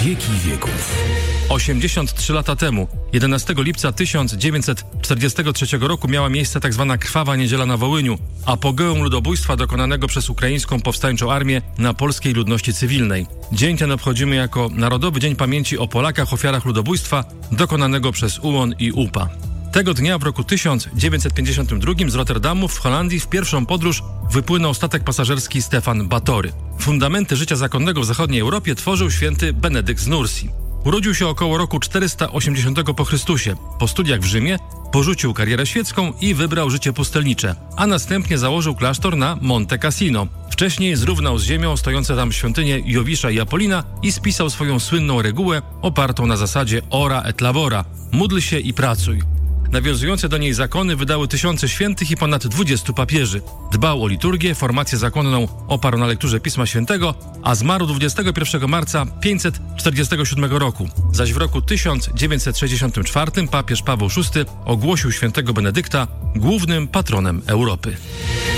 wieki wieków. 83 lata temu, 11 lipca 1943 roku miała miejsce tzw. Krwawa Niedziela na Wołyniu, apogeum ludobójstwa dokonanego przez ukraińską powstańczą armię na polskiej ludności cywilnej. Dzień ten obchodzimy jako Narodowy Dzień Pamięci o Polakach ofiarach ludobójstwa dokonanego przez UON i UPA. Tego dnia w roku 1952 z Rotterdamu w Holandii w pierwszą podróż wypłynął statek pasażerski Stefan Batory. Fundamenty życia zakonnego w zachodniej Europie tworzył święty Benedykt z Nursi. Urodził się około roku 480 po Chrystusie. Po studiach w Rzymie porzucił karierę świecką i wybrał życie pustelnicze, a następnie założył klasztor na Monte Cassino. Wcześniej zrównał z ziemią stojące tam świątynie Jowisza i Apolina i spisał swoją słynną regułę opartą na zasadzie ora et labora – módl się i pracuj. Nawiązujące do niej zakony wydały tysiące świętych i ponad 20 papieży. Dbał o liturgię, formację zakonną oparł na lekturze Pisma Świętego, a zmarł 21 marca 547 roku. Zaś w roku 1964 papież Paweł VI ogłosił świętego Benedykta głównym patronem Europy.